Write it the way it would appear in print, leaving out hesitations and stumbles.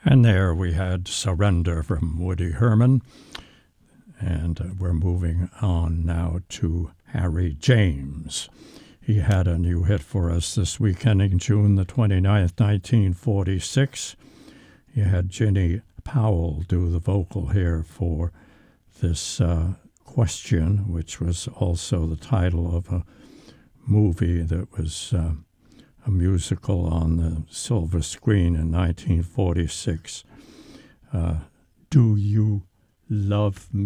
And there we had Surrender from Woody Herman. And we're moving on now to Harry James. He had a new hit for us this week, ending June the 29th, 1946. He had Ginny Powell do the vocal here for this question, which was also the title of a movie that was a musical on the silver screen in 1946. Do You Love Me?